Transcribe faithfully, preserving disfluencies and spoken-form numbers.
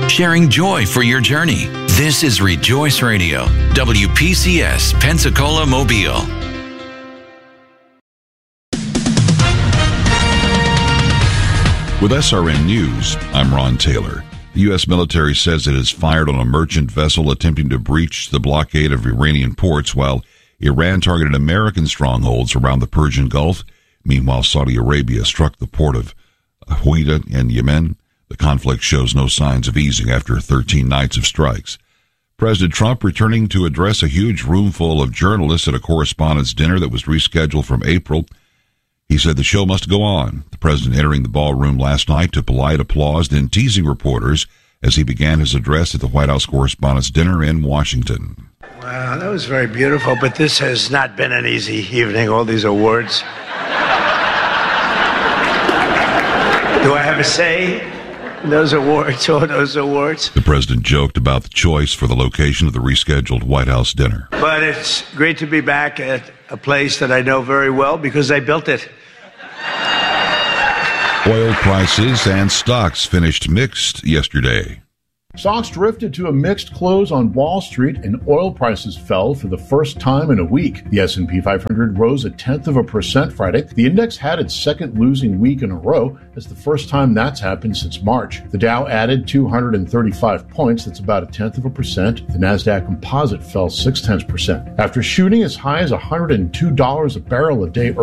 sharing joy for your journey. This is Rejoice Radio, W P C S, Pensacola, Mobile. With S R N News, I'm Ron Taylor. The U S military says it has fired on a merchant vessel attempting to breach the blockade of Iranian ports, while Iran targeted American strongholds around the Persian Gulf. Meanwhile, Saudi Arabia struck the port of Hodeida in Yemen. The conflict shows no signs of easing after thirteen nights of strikes. President Trump returning to address a huge room full of journalists at a correspondents' dinner that was rescheduled from April. He said the show must go on. The president entering the ballroom last night to polite applause, then teasing reporters as he began his address at the White House Correspondents' Dinner in Washington. Wow, that was very beautiful, but this has not been an easy evening, all these awards. Do I have a say in those awards, all those awards? The president joked about the choice for the location of the rescheduled White House dinner. But it's great to be back at a place that I know very well because I built it. Oil prices and stocks finished mixed yesterday. Stocks drifted to a mixed close on Wall Street and oil prices fell for the first time in a week. The S and P five hundred rose a tenth of a percent Friday. The index had its second losing week in a row. It's the first time that's happened since March. The Dow added two hundred thirty-five points. That's about a tenth of a percent. The NASDAQ composite fell six tenths percent. After shooting as high as one hundred two dollars a barrel a day